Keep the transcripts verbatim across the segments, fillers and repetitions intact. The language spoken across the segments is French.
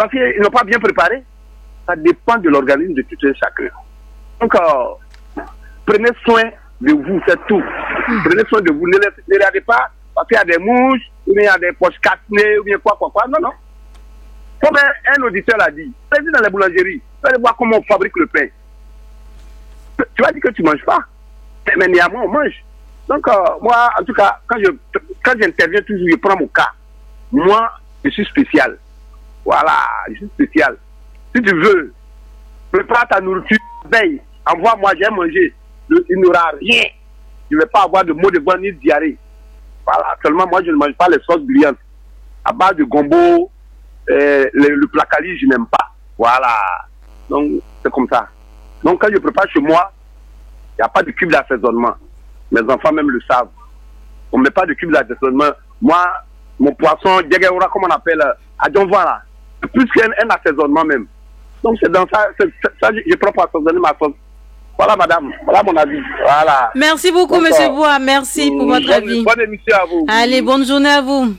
parce qu'ils n'ont pas bien préparé. Ça dépend de l'organisme de tout un chacun. Donc, euh, prenez soin de vous, c'est tout. Mmh. Prenez soin de vous. Ne les regardez pas parce qu'il y a des mouches, ou bien il y a des poches cassées, ou bien quoi, quoi, quoi. Non, non. Comme un, un auditeur l'a dit, allez dans la boulangerie, vous allez voir comment on fabrique le pain. Tu vas dire que tu ne manges pas. Mais néanmoins, on mange. Donc, euh, moi, en tout cas, quand je quand j'interviens toujours, je prends mon cas. Moi, je suis spécial. Voilà, je suis spécial. Si tu veux, prépare ta nourriture, veille, envoie-moi, j'ai mangé. Il n'y aura rien. Je ne vais pas avoir de maux de voix ni de diarrhée. Voilà, seulement moi, je ne mange pas les sauces brillantes. À base de gombo, euh, le, le placali, je n'aime pas. Voilà. Donc, c'est comme ça. Donc, quand je prépare chez moi, il n'y a pas de cube d'assaisonnement. Mes enfants même le savent. On ne met pas de cube d'assaisonnement. Moi, mon poisson, djegera, comme on appelle, à Djonvoa, là, c'est plus qu'un un assaisonnement même. Donc, c'est dans ça, c'est, ça je prends pour assaisonner ma sauce. Voilà, madame. Voilà mon avis. Voilà. Merci beaucoup, donc, monsieur Bois. Merci pour votre bonne, avis. Bonne émission à vous. Allez, bonne journée à vous.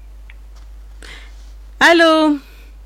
Allô?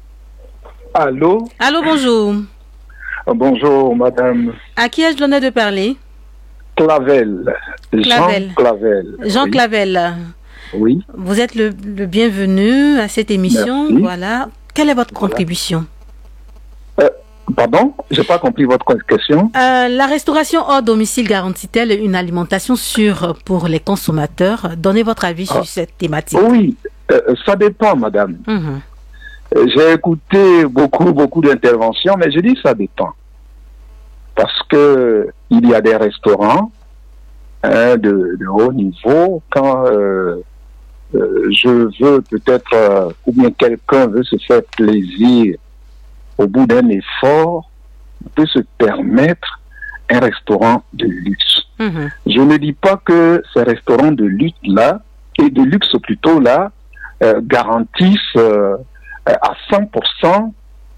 Allô? Allô, bonjour. Bonjour, madame. À qui ai-je l'honneur de parler? Clavel. Clavel. Jean Clavel. Jean oui. Clavel. Oui. Vous êtes le, le bienvenu à cette émission. Merci. Voilà. Quelle est votre Voilà. contribution? Euh, pardon? Je n'ai pas compris votre question. Euh, la restauration hors domicile garantit-elle une alimentation sûre pour les consommateurs? Donnez votre avis ah. sur cette thématique. Oui, euh, ça dépend, madame. Mm-hmm. J'ai écouté beaucoup, beaucoup d'interventions, mais je dis ça dépend. Parce que il y a des restaurants hein, de, de haut niveau, quand euh, euh, je veux peut-être, euh, ou bien quelqu'un veut se faire plaisir au bout d'un effort, on peut se permettre un restaurant de luxe. Mm-hmm. Je ne dis pas que ces restaurants de luxe-là, et de luxe plutôt là, euh, garantissent euh, à cent pour cent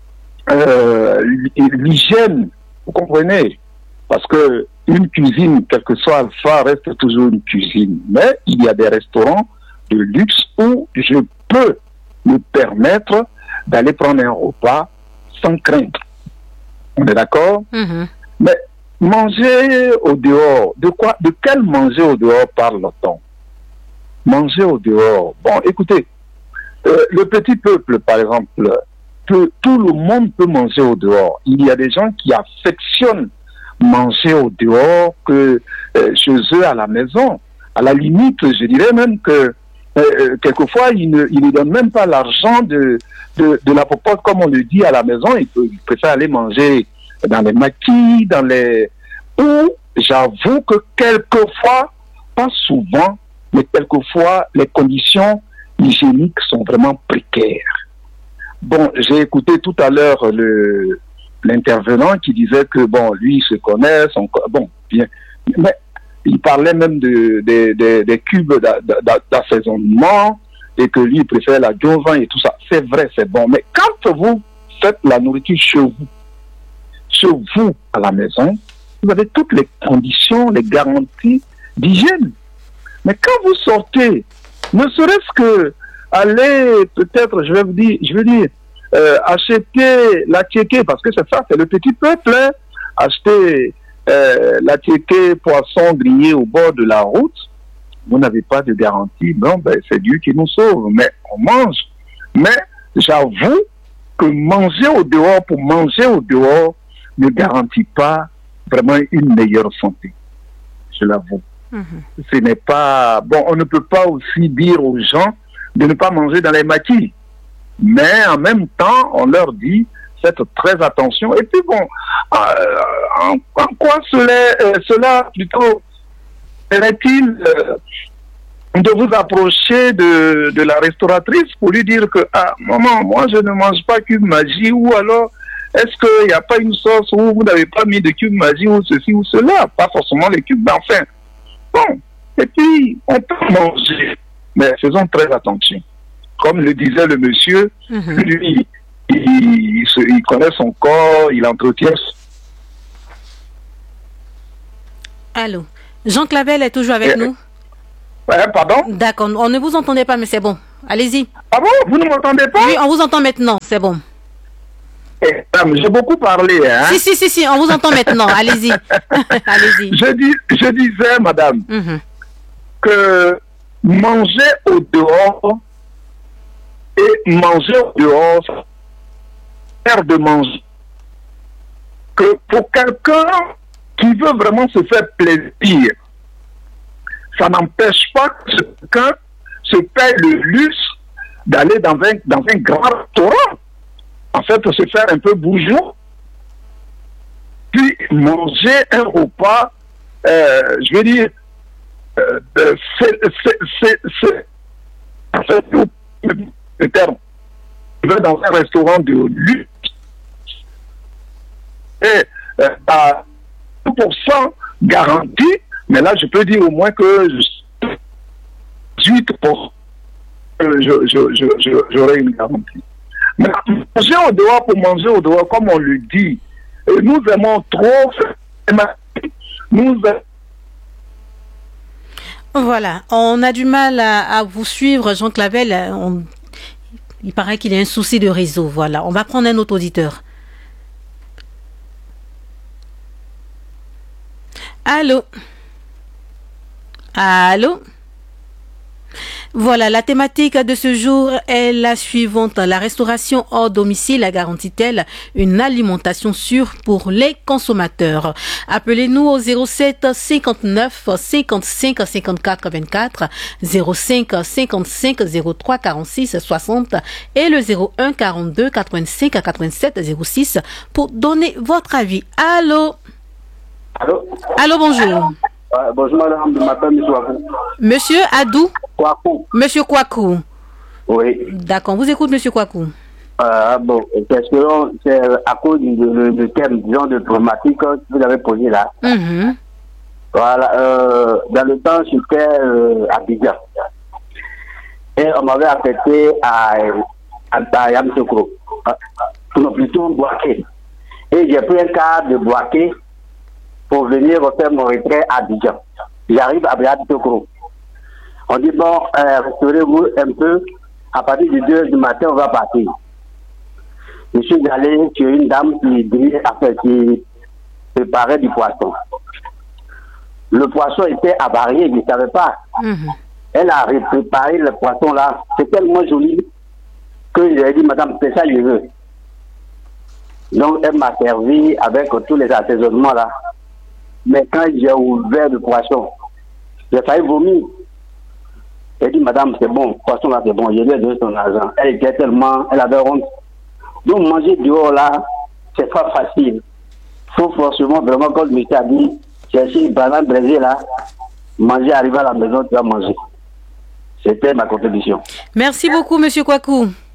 euh, l'hygiène, vous comprenez? Parce que une cuisine, quel que soit Alpha, reste toujours une cuisine. Mais il y a des restaurants de luxe où je peux me permettre d'aller prendre un repas sans crainte. On est d'accord? Mm-hmm. Mais manger au dehors, de quoi, de quel manger au dehors parle-t-on? Manger au dehors. Bon, écoutez, Euh, le petit peuple, par exemple, peut, tout le monde peut manger au dehors. Il y a des gens qui affectionnent manger au dehors que euh, chez eux à la maison. À la limite, je dirais même que euh, quelquefois, ils ne, ils ne donnent même pas l'argent de, de, de la popote, comme on le dit, à la maison. Ils, peut, ils préfèrent aller manger dans les maquis, dans les... Ou, j'avoue que quelquefois, pas souvent, mais quelquefois, les conditions hygiéniques sont vraiment précaires. Bon, j'ai écouté tout à l'heure le l'intervenant qui disait que bon, lui il se connaît, son, bon, bien, mais il parlait même de, de, de, des cubes d'assaisonnement et que lui il préfère la Djonvoa et tout ça. C'est vrai, c'est bon, mais quand vous faites la nourriture chez vous, chez vous à la maison, vous avez toutes les conditions, les garanties d'hygiène. Mais quand vous sortez, ne serait-ce que aller, peut-être, je vais vous dire, je veux dire, euh, acheter la tchéké, parce que c'est ça, c'est le petit peuple, hein, acheter euh, la tchéké poisson grillé au bord de la route, vous n'avez pas de garantie. Non, ben, c'est Dieu qui nous sauve, mais on mange. Mais j'avoue que manger au dehors pour manger au dehors ne garantit pas vraiment une meilleure santé. Je l'avoue. Mm-hmm. Ce n'est pas... Bon, on ne peut pas aussi dire aux gens de ne pas manger dans les maquis. Mais en même temps, on leur dit, faites très attention. Et puis bon, euh, en, en quoi cela, euh, cela plutôt serait-il euh, de vous approcher de, de la restauratrice pour lui dire que, ah, maman, moi je ne mange pas cube magie, ou alors, est-ce qu'il n'y a pas une sauce où vous n'avez pas mis de cube magie ou ceci ou cela? Pas forcément les cubes, mais enfin. Bon, et puis, on peut manger, mais faisons très attention. Comme le disait le monsieur, mm-hmm. lui, il, il, se, il connaît son corps, il entretient. Allô, Jean Clavel est toujours avec et, nous? Ouais, pardon? D'accord, on ne vous entendait pas, mais c'est bon. Allez-y. Ah bon? Vous ne m'entendez pas? Oui, on vous entend maintenant, c'est bon. Eh, j'ai beaucoup parlé. Hein? Si, si, si, si, on vous entend maintenant. Allez-y. Allez-y. Je, dis, je disais, madame, Mm-hmm. que manger au dehors et manger au dehors, faire de manger. Que pour quelqu'un qui veut vraiment se faire plaisir, ça n'empêche pas que quelqu'un se paye le luxe d'aller dans un, dans un grand restaurant. En fait, se faire un peu bourgeois. Puis manger un repas, euh, je veux dire, euh, c'est, c'est, c'est, c'est, c'est le terme. Je vais dans un restaurant de luxe et euh, à cent pour cent garanti, mais là je peux dire au moins que dix-huit pour cent je, je, je, je, j'aurai une garantie. Mais manger au dehors pour manger au dehors, comme on le dit, nous aimons trop, nous Voilà, on a du mal à, à vous suivre, Jean Clavel. On, il paraît qu'il y a un souci de réseau. Voilà, on va prendre un autre auditeur. Allô? Allô? Voilà, la thématique de ce jour est la suivante. La restauration hors domicile garantit-elle une alimentation sûre pour les consommateurs? Appelez-nous au zéro sept cinquante-neuf cinquante-cinq cinquante-quatre vingt-quatre, zéro cinq cinquante-cinq zéro trois quarante-six soixante et le zéro un quarante-deux quatre-vingt-cinq quatre-vingt-sept zéro six pour donner votre avis. Allô? Allô? Allô, bonjour. Euh, bonjour madame, je m'appelle M. Kwaku. Monsieur Adou? Kwaku. Monsieur Kwaku. Oui. D'accord, vous écoute Monsieur Kwaku. Euh, bon, question, c'est à cause du, du, du thème, disons, de problématique que vous avez posé là. Mm-hmm. Voilà, euh, dans le temps, j'étais euh, à Abidjan. Et on m'avait affecté à, à, à Yamoussoukro. Non, plutôt Boaké. Et j'ai pris un cas de Boaké pour venir refaire mon retrait à Abidjan. J'arrive à Yamoussoukro. On dit, bon, euh, restaurez-vous un peu. À partir de deux heures du matin, on va partir. Je suis allé chez une dame qui, enfin, qui préparait du poisson. Le poisson était avarié, je ne savais pas. Mm-hmm. Elle a préparé le poisson là. C'est tellement joli que j'ai dit, madame, c'est ça que je veux. Donc, elle m'a servi avec tous les assaisonnements là. Mais quand j'ai ouvert le poisson, j'ai failli vomir. Elle dit, madame, c'est bon, le poisson là, c'est bon, je lui ai donné son argent. Elle était tellement, elle avait honte. Donc, manger dehors là, c'est pas facile. Il faut forcément, vraiment, comme le monsieur a dit, chercher une banane braisée là, manger, arriver à la maison, tu vas manger. C'était ma contribution. Merci beaucoup, monsieur Kwaku.